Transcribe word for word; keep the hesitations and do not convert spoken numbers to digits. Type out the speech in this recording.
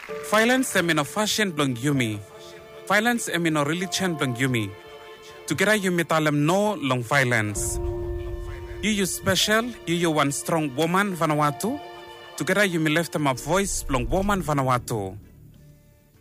Violence emino fashion blong yumi. Violence emino religion blong yumi. Together yumi talem no long violence. You you special, you you one strong woman Vanuatu. Together yumi left them a voice blong woman Vanuatu.